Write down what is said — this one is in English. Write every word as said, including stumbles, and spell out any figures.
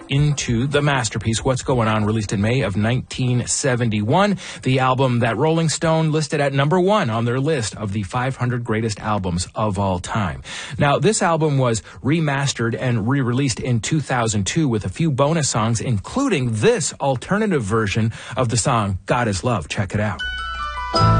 into the masterpiece What's Going On, released in May of nineteen seventy-one. The album that Rolling Stone listed at number one on their list of the five hundred greatest albums of all time. Now, this album was remastered and re-released in two thousand two with a few bonus songs, including this alternative version of the song God Is Love. Check it out.